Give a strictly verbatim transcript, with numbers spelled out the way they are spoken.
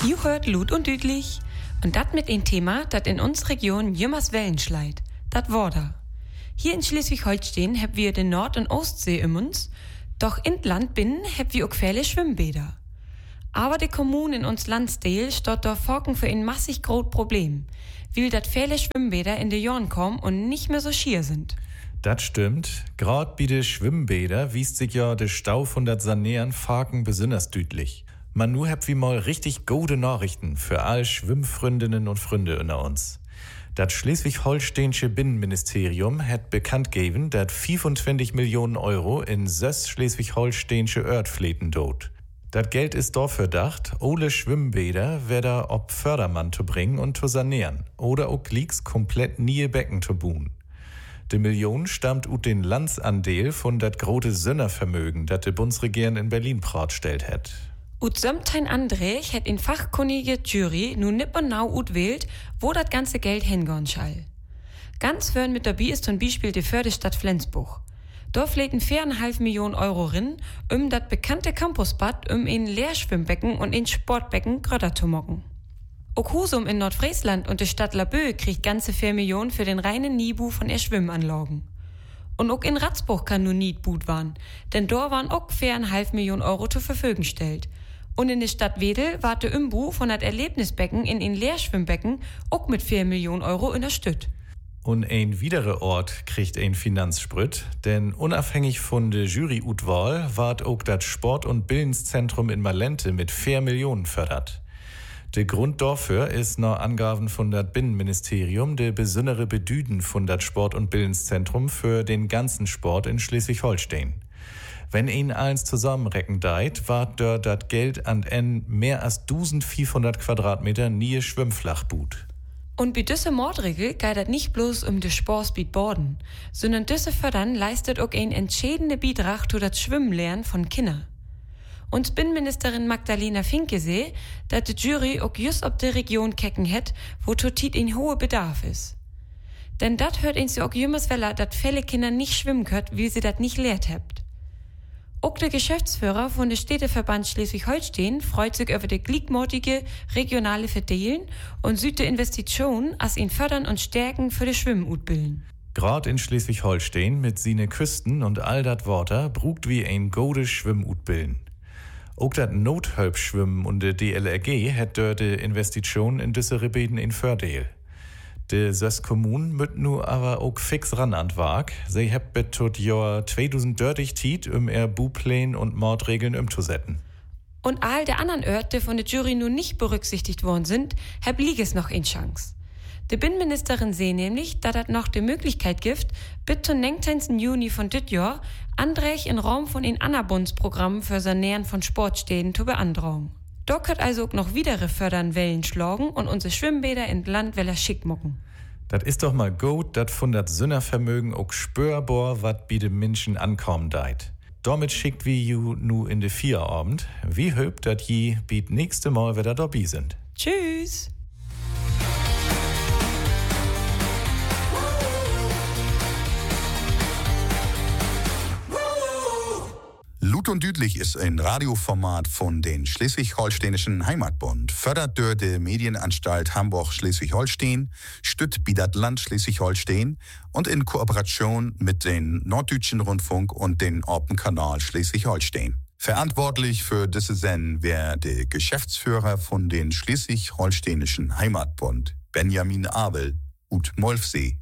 Ihr hört Lut und Düdlich. Und das mit dem Thema, das in uns Region jümmers Wellen schleit. Das Worder. Hier in Schleswig-Holstein haben wir den Nord- und Ostsee im uns, doch in Land binnen haben wir auch viele Schwimmbäder. Aber die Kommune in uns Landsdeel steht da Forken für ein massig groß Problem, weil dat viele Schwimmbäder in de Jorn kommen und nicht mehr so schier sind. Das stimmt. Grad bei de Schwimmbäder wiest sich ja de Stau von dat Sanären Faken besonders düdlich. Man nu habt wie mal richtig gute Nachrichten für all Schwimmfreundinnen und Freunde unter uns. Das Schleswig-Holsteinische Binnenministerium hat bekannt gegeben, dass fünfundzwanzig Millionen Euro in sechs schleswig-holsteinische Örtfläten dot. Das Geld ist dafür gedacht, alle Schwimmbäder wieder ob Fördermann zu bringen und zu sanieren oder auch Leaks komplett nie Becken zu buhen. Die Million stammt ut den Landsandeel von dat grote Sönnervermögen, dat de Bundesregierung in Berlin pratstellt hat. Ut sömtein André hat in fachkunnige Jury nun nipp und nau ut wählt, wo dat ganze Geld hingehen schall. Ganz fern mit dabei ist zum Beispiel die Förderstadt Flensburg. Da fläten viereinhalb Millionen Euro rin, um dat bekannte Campusbad um in Leerschwimmbecken und in Sportbecken grötter zu mocken. Auch Husum in Nordfriesland und die Stadt Laboe kriegt ganze vier Millionen für den reinen Niebu von ihr Schwimmanlagen. Und auch in Ratzburg kann nur niet gut waren, denn da waren auch viereinhalb Millionen Euro zur Verfügung gestellt. Und in der Stadt Wedel war der Umbau von dat Erlebnisbecken in ein Leerschwimmbecken auch mit vier Millionen Euro unterstützt. Und ein wiederer Ort kriegt ein Finanzsprüt, denn unabhängig von der Jury-Utwahl ward auch das Sport- und Bildungszentrum in Malente mit vier Millionen fördert. Der Grund dafür ist nach Angaben von das Binnenministerium der besondere Bedüden von das Sport- und Bildungszentrum für den ganzen Sport in Schleswig-Holstein. Wenn ihn eins zusammenrecken deit, ward dort das Geld an en mehr als eintausendvierhundert Quadratmeter nie Schwimmflachbut. Und bei dieser Mordregel geht es nicht bloß um das Sportgebiet Borden, sondern diese Fördern leistet auch ein entscheidender Beitrag zu das Schwimmlernen von Kindern. Und Binnenministerin Magdalena Finke seh, dass die Jury auch just ob die Region kecken het, wo totit ein hoher Bedarf ist. Denn dat hört uns ja auch jümmers weller, dass viele Kinder nicht schwimmen können, wie sie dat nicht lehrt habt. Auch der Geschäftsführer von der Städteverband Schleswig-Holstein freut sich über die gliedmotige regionale Verteilen und sieht die Investitionen als ihn fördern und stärken für die Schwimmen Grad in Schleswig-Holstein mit sine Küsten und all dat Water brugt wie ein gode Schwimmutbilden. Auch dat Nothölpschwimmen und der D L R G hat dort die Investitionen in diese Rebeden in Fördeel. De sechs Kommunen müt nu aber auch fix ran an Wag. Sie habt bis tot Jahr zweitausenddreißig Tiet, um er Bupläne und Mordregeln umzusetzen. Und all der anderen Orte, die von der Jury nun nicht berücksichtigt worden sind, hab Liges noch in Chance. Die Binnenministerin seh nämlich, dass das noch die Möglichkeit gibt, bis zum neunzehnten Juni von dit Jahr Andrech in Raum von in Annabundsprogrammen für Sanären von Sportstäden zu beantragen. Da könnt also auch noch wieder fördern Wellen schlagen und unsere Schwimmbäder in Land weller schick mucken. Das ist doch mal gut, dass von dat Sünnervermögen auch spürbar wat bi de Menschen ankommen deit. Damit schickt wie ju nu in de Vierabend, wie hüb dat je biet nächste Mal wieder dabei sind. Tschüss! Lut und Düdlich ist ein Radioformat von den Schleswig-Holsteinischen Heimatbund, fördert durch die Medienanstalt Hamburg-Schleswig-Holstein, stützt Bidat Land Schleswig-Holstein und in Kooperation mit den Norddeutschen Rundfunk und den Orpen-Kanal Schleswig-Holstein. Verantwortlich für diese Sendung wäre der Geschäftsführer von den Schleswig-Holsteinischen Heimatbund, Benjamin Abel, ut Molfsee.